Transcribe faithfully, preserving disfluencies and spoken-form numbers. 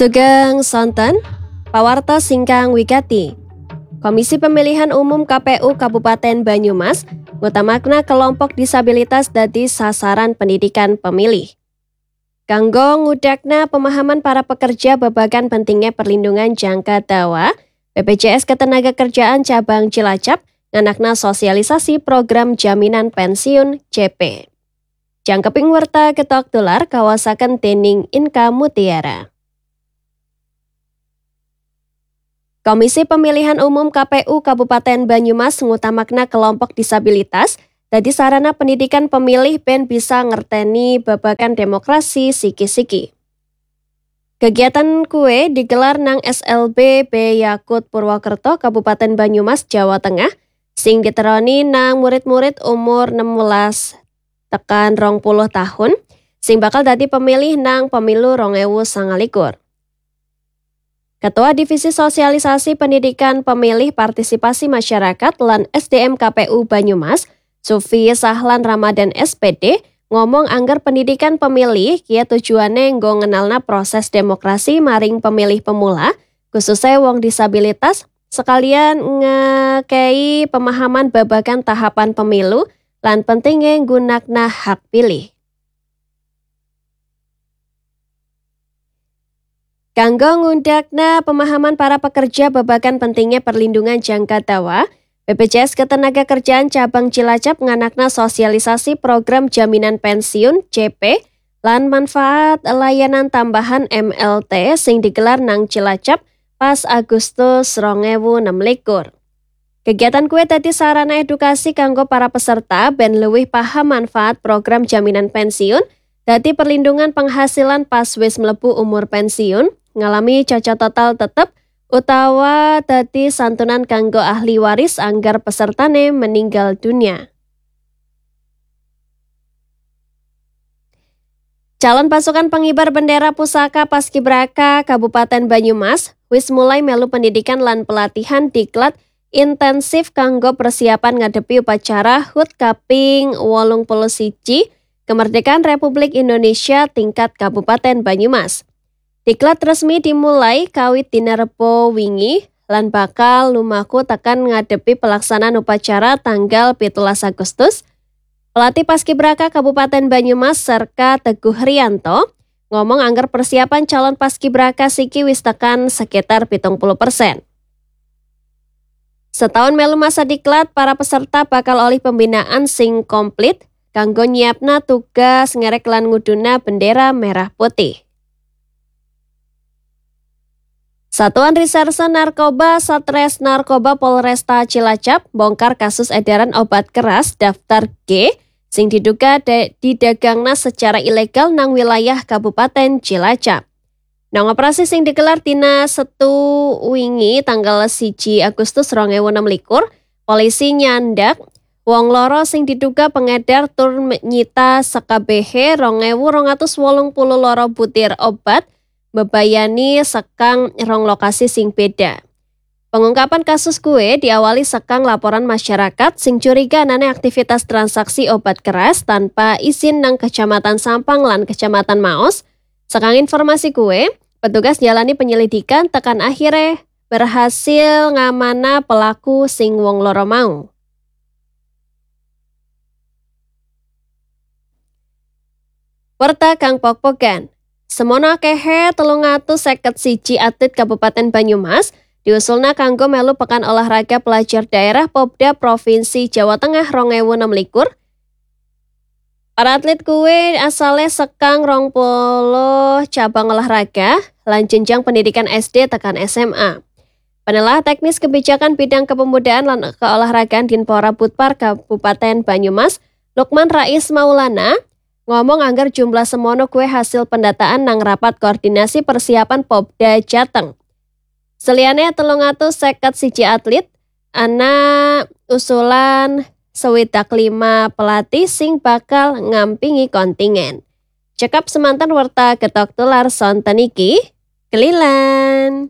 Sugeng sonten, pawarta singkang wigati. Komisi Pemilihan Umum K P U Kabupaten Banyumas ngutamakna kelompok disabilitas dadi sasaran pendidikan pemilih. Kanggo ngudakna pemahaman para pekerja babagan pentingnya perlindungan jangka dawa, B P J S Ketenagakerjaan Cabang Cilacap nganakna sosialisasi program jaminan pensiun J P. Jangkeping werta ketok dolar kawasaken dening Inka Mutiara. Komisi Pemilihan Umum K P U Kabupaten Banyumas ngutamakna kelompok disabilitas dadi sarana pendidikan pemilih ben bisa ngerteni babagan demokrasi siki-siki. Kegiatan kue digelar nang S L B B Yakut Purwokerto Kabupaten Banyumas Jawa Tengah sing diteroni nang murid-murid umur enam belas tekan rong puluh tahun sing bakal dadi pemilih nang pemilu rong ewu sangalikur. Ketua Divisi Sosialisasi Pendidikan Pemilih Partisipasi Masyarakat lan S D M K P U Banyumas, Sufi Sahlan Ramadan S P D, ngomong anggar pendidikan pemilih kia tujuannya nggo ngenalna proses demokrasi maring pemilih pemula, khususnya wong disabilitas, sekalian ngekei pemahaman babagan tahapan pemilu lan pentingnya nggunakna hak pilih. Kanggo ngundakna pemahaman para pekerja babagan pentingnya perlindungan jangka dawa, B P J S Ketenagakerjaan Cabang Cilacap nganakna sosialisasi program jaminan pensiun J P lan manfaat layanan tambahan M L T sing digelar nang Cilacap pas Agustus rong ewu enam likur. Kegiatan kue tadi sarana edukasi kanggo para peserta ben leuwih paham manfaat program jaminan pensiun, dadi perlindungan penghasilan pas wis mlebu umur pensiun, ngalami cacat total tetep, utawa dadi santunan kanggo ahli waris anggar pesertane meninggal dunia. Calon pasukan pengibar bendera pusaka Paskibraka Kabupaten Banyumas wis mulai melu pendidikan lan pelatihan diklat intensif kanggo persiapan ngadepi upacara H U T kaping wolung puluh siji Kemerdekaan Republik Indonesia tingkat Kabupaten Banyumas. Diklat resmi dimulai kawit dina Rebo wingi lan bakal lumaku tekan ngadepi pelaksanaan upacara tanggal pitulas Agustus. Pelatih Paskibraka Kabupaten Banyumas Serka Teguh Rianto ngomong anggar persiapan calon Paskibraka siki wis tekan sekitar pitung puluh persen. Setahun melu masa diklat, para peserta bakal oleh pembinaan sing komplit kanggo nyiapna tugas ngerek lan nguduna bendera merah putih. Satuan Reserse Narkoba Satres Narkoba Polresta Cilacap bongkar kasus edaran obat keras daftar G sing diduga didagangna secara ilegal nang wilayah Kabupaten Cilacap. Nang operasi sing digelar dina Setu wingi tanggal siji Agustus rong ewu enam likur, polisi nyandak wong loro sing diduga pengedar tur nyita sakabehe rong ewu rong atus wolung puluh loro butir obat bebayani sekang rong lokasi sing beda. Pengungkapan kasus kue diawali sekang laporan masyarakat sing curiga nane aktivitas transaksi obat keras tanpa izin nang Kecamatan Sampang lan Kecamatan Maos. Sekang informasi kue, petugas jalani penyelidikan tekan akhirnya berhasil ngamana pelaku sing wong loro mau. Werta kang pokpokan. Semono kehe telung atus seket siji atlet Kabupaten Banyumas diusulna kanggo melu pekan olahraga pelajar daerah Popda Provinsi Jawa Tengah rong ewu enam likur. Para atlet kue asale sekang rong puluh cabang olahraga lan jenjang pendidikan S D tekan S M A. Penelah teknis kebijakan bidang kepemudaan lan keolahragaan Dinpora Butpar Kabupaten Banyumas, Lukman Rais Maulana, ngomong anggar jumlah semono kue hasil pendataan nang rapat koordinasi persiapan Popda Jateng. Seliane telung atus seket siji atlet, ana usulan sewidak lima pelatih sing bakal ngampingi kontingen. Cekap semantan werta ketok tular sonten iki, Kelilan.